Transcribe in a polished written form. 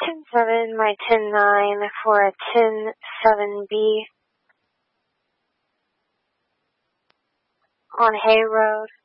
10-7, my 10-9 for a 10-7B on Hay Road.